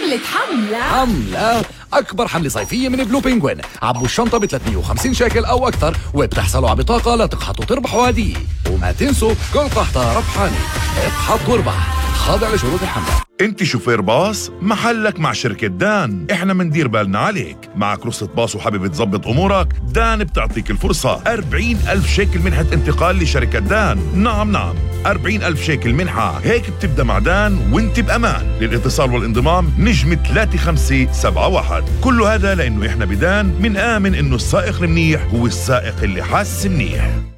حملة أكبر حملة صيفية من بلو بينجوين. عبوا الشنطة ب 350 شيكل أو أكثر وبتحصلوا على بطاقة لتقحطوا تربحوا هدية. وما تنسوا كل قحطة ربحانة. اقحط واربح، خاضع لشروط الحملة. انت شوفير باص، محلك مع شركة دان. احنا مندير بالنا عليك. معك رخصة باص وحابب تظبط امورك؟ دان بتعطيك الفرصة 40,000 شيكل منحة انتقال لشركة دان. نعم 40,000 شيكل منحة. هيك بتبدأ مع دان وانت بأمان. للاتصال والانضمام نجم 3571. كل هذا لأنه احنا بدان من آمن انه السائق المنيح هو السائق اللي حاس منيح.